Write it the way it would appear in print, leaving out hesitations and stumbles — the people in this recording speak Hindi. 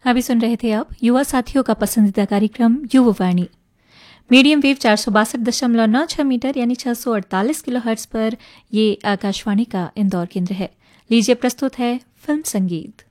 अभी सुन रहे थे आप युवा साथियों का पसंदीदा कार्यक्रम युववाणी। मीडियम वेव 462.96 मीटर यानी 648 किलोहर्ट्ज पर ये आकाशवाणी का इंदौर केंद्र है। लीजिए प्रस्तुत है फिल्म संगीत।